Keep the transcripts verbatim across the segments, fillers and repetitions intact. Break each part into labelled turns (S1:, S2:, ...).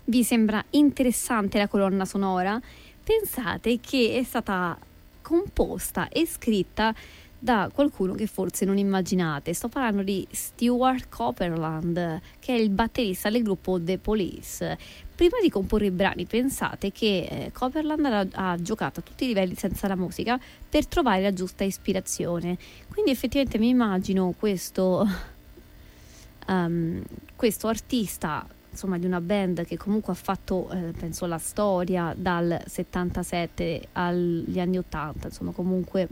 S1: Vi sembra interessante la colonna sonora? Pensate che è stata composta e scritta da qualcuno che forse non immaginate. Sto parlando di Stewart Copeland, che è il batterista del gruppo The Police. Prima di comporre i brani, pensate che eh, Copeland ha, ha giocato a tutti i livelli senza la musica per trovare la giusta ispirazione. Quindi effettivamente mi immagino questo, um, questo artista, insomma, di una band che comunque ha fatto, eh, penso, la storia dal settantasette agli anni ottanta, insomma, comunque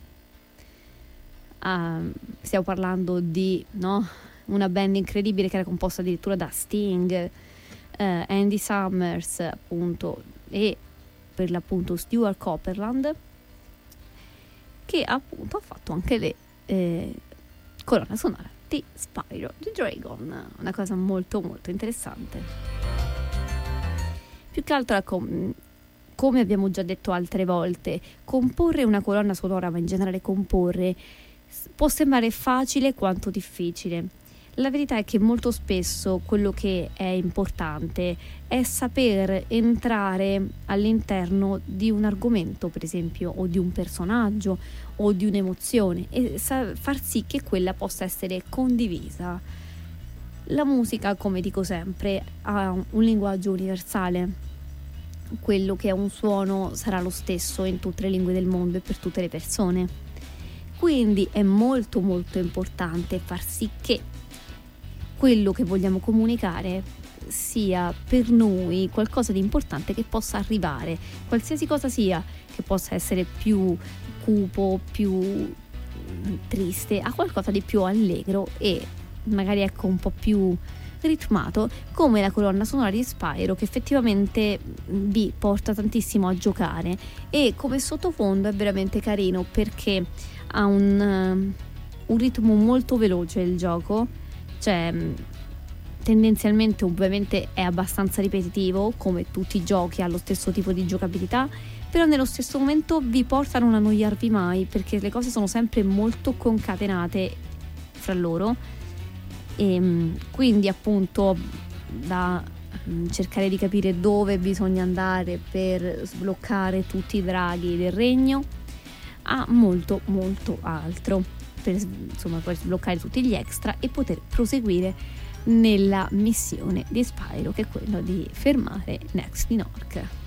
S1: uh, stiamo parlando di, no, una band incredibile che era composta addirittura da Sting, uh, Andy Summers, appunto, e per l'appunto Stewart Copeland, che appunto ha fatto anche le eh, colonne sonore di Spyro the Dragon, una cosa molto molto interessante. Più che altro, com- come abbiamo già detto altre volte, comporre una colonna sonora, ma in generale comporre, può sembrare facile quanto difficile. La verità è che molto spesso quello che è importante è saper entrare all'interno di un argomento, per esempio, o di un personaggio o di un'emozione, e sa- far sì che quella possa essere condivisa. La musica, come dico sempre, ha un linguaggio universale. Quello che è un suono sarà lo stesso in tutte le lingue del mondo e per tutte le persone. Quindi è molto molto importante far sì che quello che vogliamo comunicare sia per noi qualcosa di importante che possa arrivare, qualsiasi cosa sia, che possa essere più cupo, più triste, a qualcosa di più allegro e magari ecco un po' più ritmato, come la colonna sonora di Spyro, che effettivamente vi porta tantissimo a giocare, e come sottofondo è veramente carino perché ha un, un ritmo molto veloce il gioco, cioè tendenzialmente ovviamente è abbastanza ripetitivo come tutti i giochi, ha lo stesso tipo di giocabilità, però nello stesso momento vi portano a non annoiarvi mai perché le cose sono sempre molto concatenate fra loro, e quindi appunto da cercare di capire dove bisogna andare per sbloccare tutti i draghi del regno a molto molto altro, per insomma per sbloccare tutti gli extra e poter proseguire nella missione di Spyro, che è quello di fermare Nex Minorc.